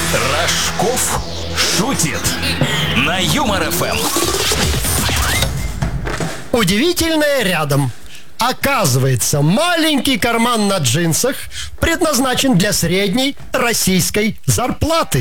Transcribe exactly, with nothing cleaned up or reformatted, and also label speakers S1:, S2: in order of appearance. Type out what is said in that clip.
S1: Рожков шутит на Юмор эф эм.
S2: Удивительное рядом. Оказывается, маленький карман на джинсах предназначен для средней российской зарплаты.